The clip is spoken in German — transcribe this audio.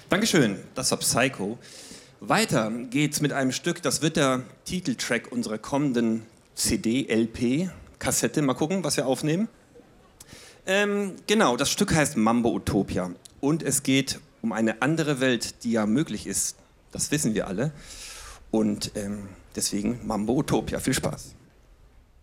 Dankeschön, das war Psycho. Weiter geht's mit einem Stück, das wird der Titeltrack unserer kommenden CD, LP, Kassette. Mal gucken, was wir aufnehmen. Genau, das Stück heißt Mambo Utopia. Und es geht um eine andere Welt, die ja möglich ist. Das wissen wir alle. Und deswegen Mambo Utopia. Viel Spaß.